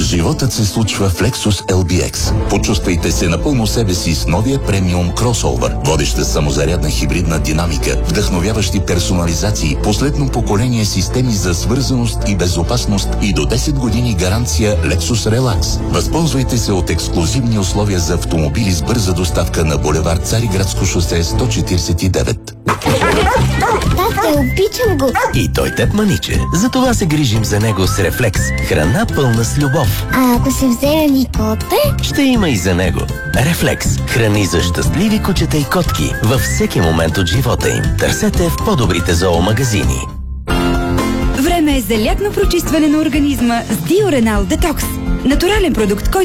Животът се случва в Lexus LBX. Почувствайте се напълно себе си с новия премиум кросовър. Водеща самозарядна хибридна динамика, вдъхновяващи персонализации, последно поколение системи за свързаност и безопасност и до 10 години гаранция Lexus Relax. Възползвайте се от ексклузивни условия за автомобили с бърза доставка на булевард Цариградско шосе 149. Тате, обичам го. И той теб, маниче. Затова се грижим за него с Рефлекс. Храна пълна с любов. А ако се вземе ми коте? Ще има и за него. Рефлекс. Храни за щастливи кучета и котки във всеки момент от живота им. Търсете в по-добрите зоомагазини. Време е за лятно прочистване на организма с Диоренал Детокс. Натурален продукт, който